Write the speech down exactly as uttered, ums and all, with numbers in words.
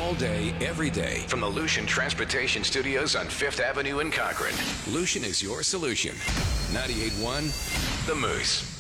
all day, every day from the Lucian Transportation Studios on Fifth Avenue in Concord. Lucian is your solution. ninety-eight point one The Moose.